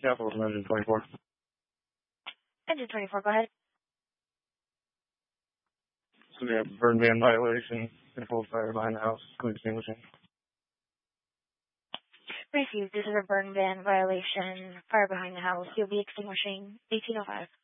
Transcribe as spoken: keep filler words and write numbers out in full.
Capital Engine twenty-four. Engine twenty-four, go ahead. So we have burn ban violation, controlled fire behind the house, clean extinguishing. Received. This is a burn ban violation, fire behind the house. You'll be extinguishing eighteen oh five.